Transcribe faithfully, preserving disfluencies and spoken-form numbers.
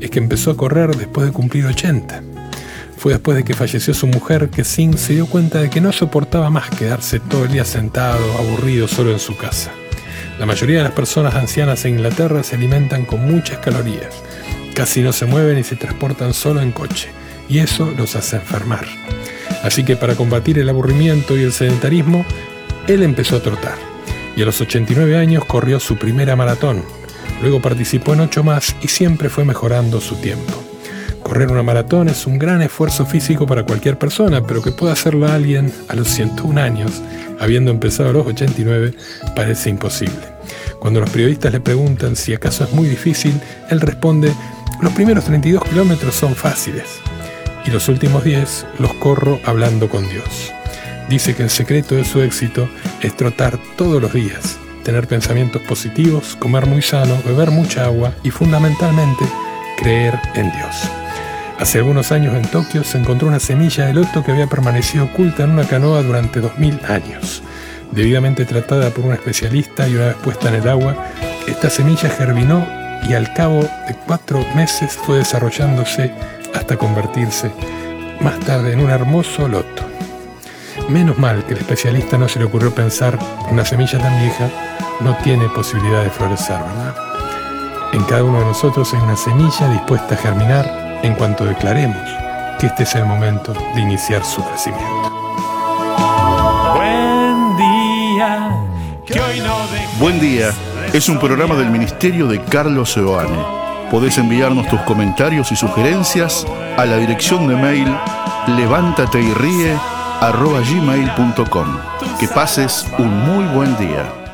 es que empezó a correr después de cumplir ochenta. Fue después de que falleció su mujer que Singh se dio cuenta de que no soportaba más quedarse todo el día sentado, aburrido, solo en su casa. La mayoría de las personas ancianas en Inglaterra se alimentan con muchas calorías. Casi no se mueven y se transportan solo en coche, y eso los hace enfermar. Así que para combatir el aburrimiento y el sedentarismo, él empezó a trotar. Y a los ochenta y nueve años corrió su primera maratón. Luego participó en ocho más y siempre fue mejorando su tiempo. Correr una maratón es un gran esfuerzo físico para cualquier persona, pero que pueda hacerlo alguien a los ciento un años, habiendo empezado a los ochenta y nueve, parece imposible. Cuando los periodistas le preguntan si acaso es muy difícil, él responde: los primeros treinta y dos kilómetros son fáciles y los últimos diez los corro hablando con Dios. Dice que el secreto de su éxito es trotar todos los días, tener pensamientos positivos, comer muy sano, beber mucha agua y fundamentalmente creer en Dios. Hace algunos años en Tokio se encontró una semilla de loto que había permanecido oculta en una canoa durante dos mil años. Debidamente tratada por un especialista y una vez puesta en el agua, esta semilla germinó y al cabo de cuatro meses fue desarrollándose hasta convertirse más tarde en un hermoso loto. Menos mal que el especialista no se le ocurrió pensar: una semilla tan vieja no tiene posibilidad de florecer, ¿verdad? En cada uno de nosotros hay una semilla dispuesta a germinar en cuanto declaremos que este es el momento de iniciar su crecimiento. Buen día, que hoy no dejes. Buen día es un programa del Ministerio de Carlos Seoane. Podés enviarnos tus comentarios y sugerencias a la dirección de mail levántate y ríe arroba gmail punto com. Que pases un muy buen día.